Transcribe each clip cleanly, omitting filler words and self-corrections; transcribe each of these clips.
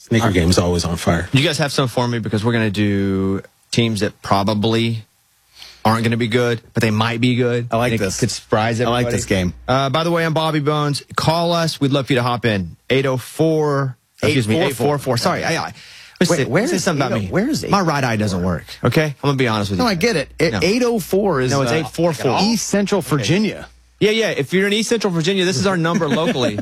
Sneaker game is always on fire. You guys have some for me because we're going to do teams that probably aren't going to be good, but they might be good. I like this. Could surprise everybody. I like this game. By the way, I'm Bobby Bones. Call us. We'd love for you to hop in. 844. Sorry. Wait, where say is something about me? Where is my right eye doesn't work? Okay, I'm gonna be honest with you. No, I get it. 804 is it's 844. East Central Virginia. Yeah. If you're in East Central Virginia, this is our number locally.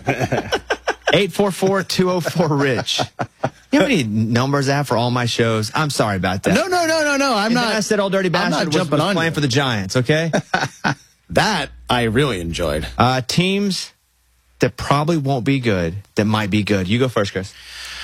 844-204-RICH. You know how many numbers I have for all my shows? I'm sorry about that. No. I'm not. I said Old Dirty Bastard was playing for the Giants, okay? That I really enjoyed. Teams that probably won't be good, that might be good. You go first, Chris.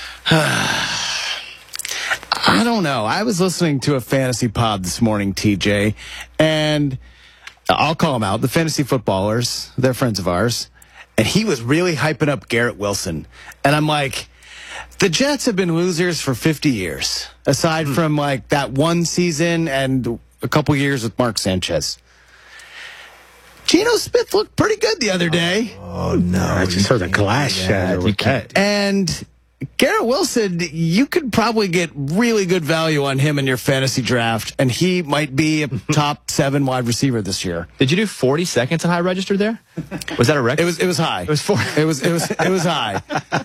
I don't know. I was listening to a fantasy pod this morning, TJ, and I'll call them out. The fantasy footballers, they're friends of ours. And he was really hyping up Garrett Wilson. And I'm like, the Jets have been losers for 50 years, aside from like that one season and a couple years with Mark Sanchez. Geno Smith looked pretty good the other day. Oh, no. I just heard a glass shatter with that. And Garrett Wilson, you could probably get really good value on him in your fantasy draft, and he might be a top 7 wide receiver this year. Did you do 40 seconds on high register there? Was that a record? It was high. It was 4. It was high.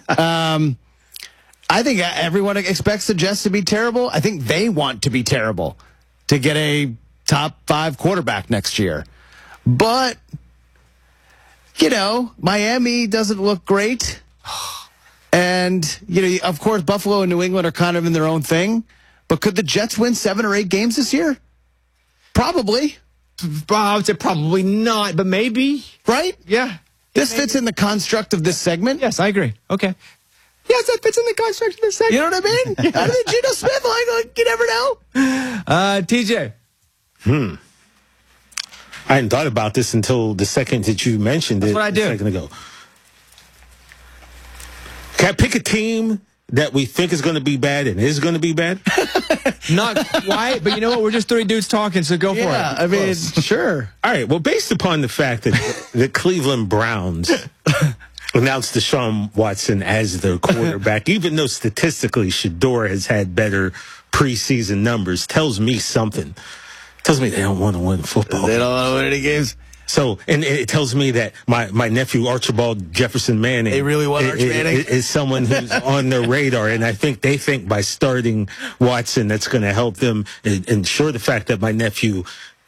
I think everyone expects the Jets to be terrible. I think they want to be terrible to get a top 5 quarterback next year. But, Miami doesn't look great. And, of course, Buffalo and New England are kind of in their own thing. But could the Jets win 7 or 8 games this year? Probably. I would say probably not, but maybe. Right? Yeah. This fits in the construct of this segment. Yes, I agree. Okay. Yes, that fits in the construct of this segment. You know what I mean? I mean, Geno Smith, like, you never know. TJ. I hadn't thought about this until the second that you mentioned it. That's what I do. A second ago. Can I pick a team that we think is going to be bad and is going to be bad? Not quite, but you know what? We're just 3 dudes talking, so go for it. Yeah, I mean, sure. All right. Well, based upon the fact that the Cleveland Browns announced Deshaun Watson as their quarterback, even though statistically Shador has had better preseason numbers, tells me something. Tells me they don't want to win football. They don't want to win any games. So, and it tells me that my nephew Archibald Jefferson Manning, they really want Arch Manning, is someone who's on their radar, and I think they think by starting Watson, that's going to help them ensure the fact that my nephew